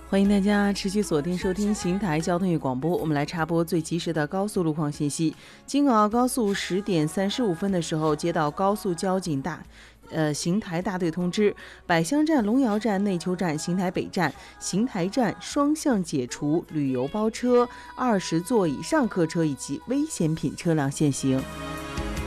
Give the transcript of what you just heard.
欢迎大家持续锁定收听邢台交通与广播，我们来插播最及时的高速路况信息。京澳高速10点35分的时候，接到高速交警邢台大队通知，百香站、龙窑站、内丘站、邢台北站、邢台站双向解除旅游包车、20座以上客车以及危险品车辆限行。